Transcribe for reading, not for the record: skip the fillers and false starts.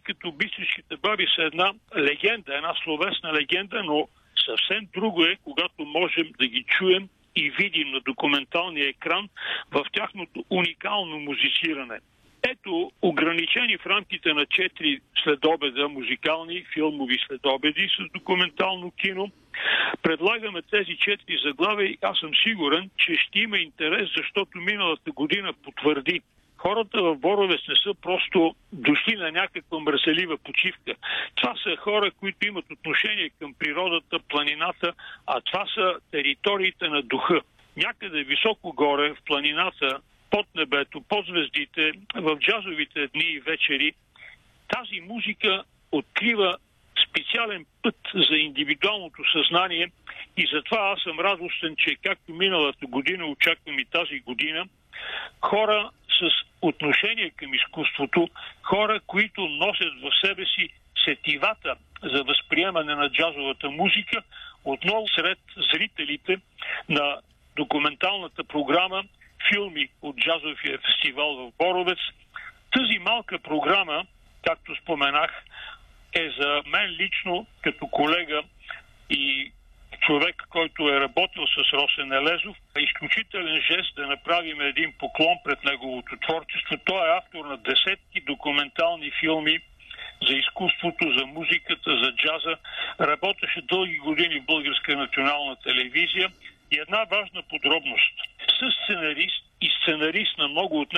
като Бистришките баби са една легенда, една словесна легенда, но съвсем друго е, когато можем да ги чуем и видим на документалния екран в тяхното уникално музициране. Ето, ограничени в рамките на 4 следобеда, музикални, филмови следобеди с документално кино, предлагаме тези 4 заглавия и аз съм сигурен, че ще има интерес, защото миналата година потвърди. Хората в Боровец не са просто дошли на някаква мързелива почивка. Това са хора, които имат отношение към природата, планината, а това са териториите на духа. Някъде високо горе, в планината, под небето, под звездите, в джазовите дни и вечери, тази музика открива специален път за индивидуалното съзнание и затова аз съм радостен, че както миналата година, очаквам и тази година, хора с отношение към изкуството, хора, които носят в себе си сетивата за възприемане на джазовата музика, отново сред зрителите на документалната програма филми от джазовия фестивал в Боровец. Тази малка програма, както споменах, е за мен лично като колега и човек, който е работил с Росен Елезов, изключителен жест да направим един поклон пред неговото творчество. Той е автор на десетки документални филми за изкуството, за музиката, за джаза. Работеше дълги години в Българска национална телевизия. И една важна подробност. Със сценарист и сценарист на много от